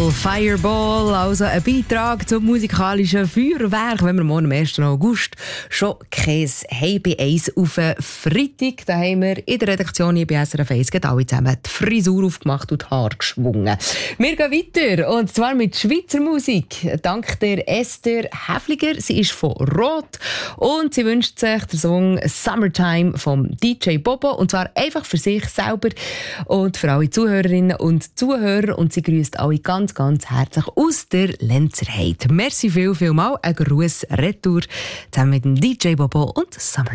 Adele, Fireball, also ein Beitrag zum musikalischen Feuerwerk, wenn wir morgen am 1. August schon kein Hey bei 1 auf Freitag. Da haben wir in der Redaktion hier bei SRF 1 alle zusammen die Frisur aufgemacht und die Haare geschwungen. Wir gehen weiter, und zwar mit Schweizer Musik. Dank der Esther Häfliger, sie ist von Rot und sie wünscht sich den Song «Summertime» vom DJ Bobo, und zwar einfach für sich selber und für alle Zuhörerinnen und Zuhörer, und sie grüßt alle ganz, ganz herzlich aus der Lenzerheide. Merci viel mal, ein Gruß retour zusammen mit dem DJ Bobo und «Summertime».